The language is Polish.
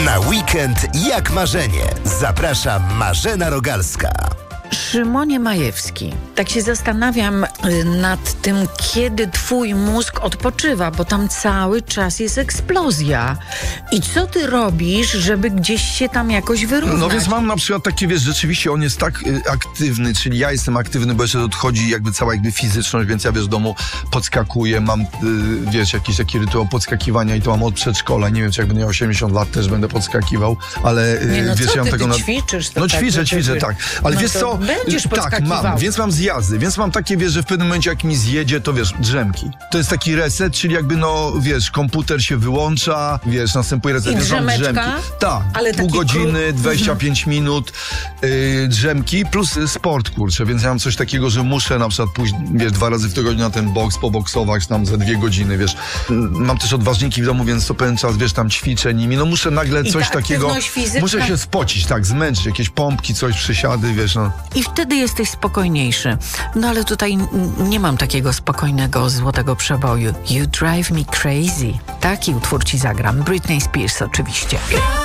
Na weekend jak marzenie. Zaprasza Marzena Rogalska. Szymonie Majewski, tak się zastanawiam nad tym, kiedy twój mózg odpoczywa, bo tam cały czas jest eksplozja. I co ty robisz, żeby gdzieś się tam jakoś wyrównać? No więc mam na przykład takie, wiesz, rzeczywiście on jest tak aktywny, czyli ja jestem aktywny, bo jeszcze odchodzi jakby cała fizyczność, więc ja, wiesz, w domu podskakuję, mam, wiesz, jakiś taki rytuał podskakiwania i to mam od przedszkola. Nie wiem, czy jak będę miał 80 lat, też będę podskakiwał, ale wiesz, ja mam tego... ćwiczysz? No ćwiczę, tak. Ale wiesz co? Będziesz podskakiwał. Tak, więc mam zjazdy, więc mam takie, wiesz, że w pewnym momencie jak mi zjedzie, to wiesz, drzemki. To jest taki reset, czyli jakby, no, wiesz, komputer się wyłącza, wiesz, następuje reset, I więc mam drzemeczka? drzemki. Tak, Ale pół godziny, 25 minut, drzemki plus sport, kurczę, więc ja mam coś takiego, że muszę na przykład pójść, wiesz, 2 razy w tygodniu na ten boks, poboksować tam za 2 godziny, wiesz. Mam też odważniki w domu, więc co pewien czas, wiesz, tam ćwiczę nimi, no muszę nagle coś takiego, muszę się spocić, tak, zmęczyć, jakieś pompki, coś, przysiady, wiesz, no. I wtedy jesteś spokojniejszy. No ale tutaj nie mam takiego spokojnego, złotego przeboju. You Drive Me Crazy. Taki utwór ci zagram. Britney Spears oczywiście.